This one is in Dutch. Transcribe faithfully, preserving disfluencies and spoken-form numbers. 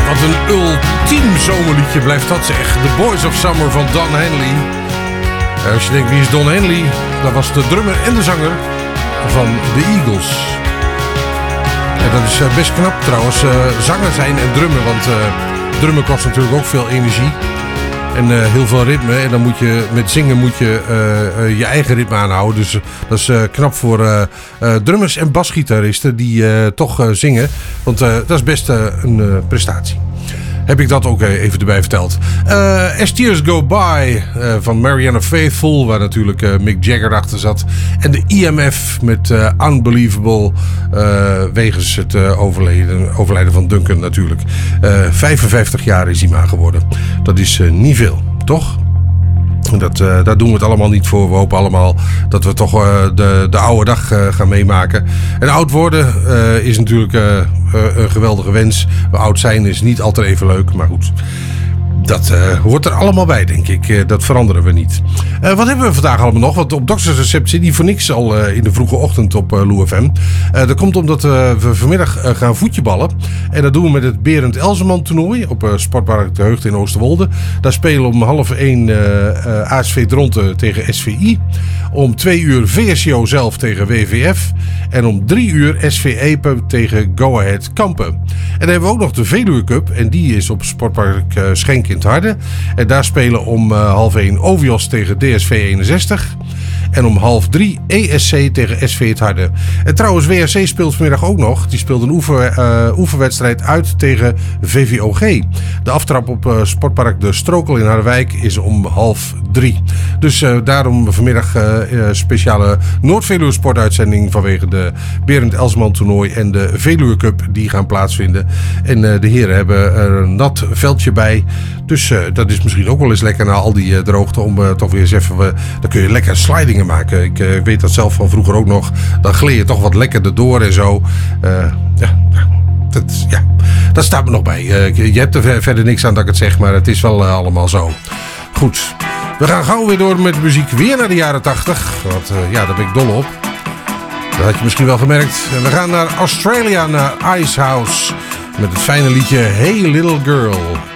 Wat een ultiem zomerliedje blijft dat zeg. The Boys of Summer van Don Henley. En als je denkt wie is Don Henley? Dat was de drummer en de zanger van The Eagles. En dat is best knap trouwens. Uh, zanger zijn en drummen. Want uh, drummen kost natuurlijk ook veel energie. En uh, heel veel ritme. En dan moet je met zingen moet je uh, uh, je eigen ritme aanhouden. Dus uh, dat is uh, knap voor uh, uh, drummers en basgitaristen die uh, toch uh, zingen. Want uh, dat is best uh, een uh, prestatie. Heb ik dat ook uh, even erbij verteld. Uh, As Tears Go By uh, van Marianne Faithfull. Waar natuurlijk uh, Mick Jagger achter zat. En de E M F met uh, Unbelievable. Uh, wegens het uh, overlijden, overlijden van Duncan natuurlijk. Uh, vijfenvijftig jaar is hij maar geworden. Dat is uh, niet veel, toch? Dat, uh, daar doen we het allemaal niet voor. We hopen allemaal dat we toch uh, de, de oude dag uh, gaan meemaken. En oud worden uh, is natuurlijk uh, uh, een geweldige wens. Oud zijn is niet altijd even leuk, maar goed. Dat uh, hoort er allemaal bij, denk ik. Uh, dat veranderen we niet. Uh, wat hebben we vandaag allemaal nog? Want op Doctors Recept zit die voor niks al uh, in de vroege ochtend op uh, Lou F M. Uh, dat komt omdat uh, we vanmiddag uh, gaan voetjeballen. En dat doen we met het Berend Elseman toernooi op uh, Sportpark de Heugd in Oosterwolde. Daar spelen om half één uh, uh, A S V Dronten tegen S V I. Om twee uur V S C O zelf tegen W V F. En om drie uur S V Epe tegen Go Ahead Kampen. En dan hebben we ook nog de Veluwe Cup. En die is op Sportpark uh, Schenk in het Harde. En daar spelen om uh, half één Ovios tegen D S V eenenzestig. En om half drie E S C tegen S V het Harde. En trouwens, W S C speelt vanmiddag ook nog. Die speelt een oefen, uh, oefenwedstrijd uit tegen V V O G. De aftrap op uh, Sportpark De Strokel in Harderwijk is om half drie. Dus uh, daarom vanmiddag uh, uh, speciale Noord-Veluwe sportuitzending vanwege de Berend Elsman toernooi en de Veluwe Cup die gaan plaatsvinden. En uh, de heren hebben er een nat veldje bij. Dus uh, dat is misschien ook wel eens lekker na al die uh, droogte om uh, toch weer eens even... Uh, dan kun je lekker slidingen maken. Ik uh, weet dat zelf van vroeger ook nog. Dan gleed je toch wat lekker erdoor en zo. Uh, ja, dat, ja, dat staat me nog bij. Uh, je hebt er verder niks aan dat ik het zeg, maar het is wel uh, allemaal zo. Goed. We gaan gauw weer door met muziek. Weer naar de jaren tachtig. Want uh, ja, daar ben ik dol op. Dat had je misschien wel gemerkt. En we gaan naar Australia, naar Icehouse. Met het fijne liedje Hey Little Girl.